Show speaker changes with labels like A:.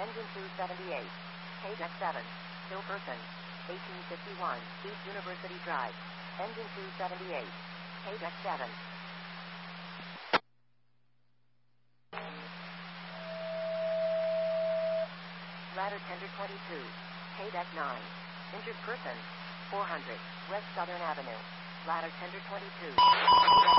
A: Engine 278. K-Deck 7. Still person. 1851. East University Drive. Engine 278. K-Deck 7. Ladder Tender 22. K-Deck 9. Injured person. 400. West Southern Avenue. Ladder Tender 22.